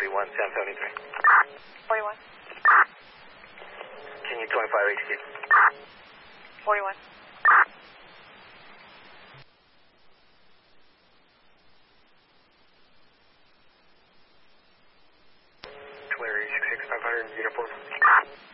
41, San 73. 41. Can you 25 HQ? 41. Tulare 66 500 uniform.